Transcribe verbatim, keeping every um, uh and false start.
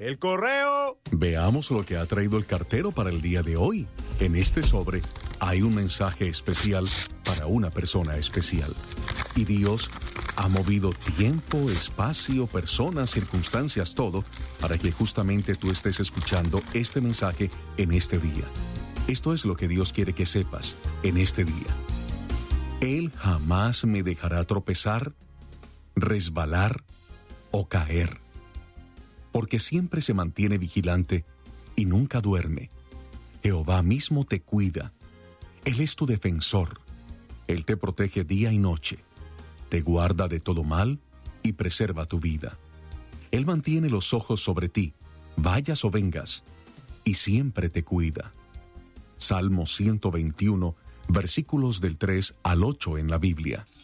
¡El correo! Veamos lo que ha traído el cartero para el día de hoy. En este sobre hay un mensaje especial para una persona especial. Y Dios ha movido tiempo, espacio, personas, circunstancias, todo, para que justamente tú estés escuchando este mensaje en este día. Esto es lo que Dios quiere que sepas en este día. Él jamás me dejará tropezar, resbalar o caer, porque siempre se mantiene vigilante y nunca duerme. Jehová mismo te cuida. Él es tu defensor. Él te protege día y noche. Te guarda de todo mal y preserva tu vida. Él mantiene los ojos sobre ti, vayas o vengas, y siempre te cuida. Salmo ciento veintiuno, versículos del tres al ocho en la Biblia.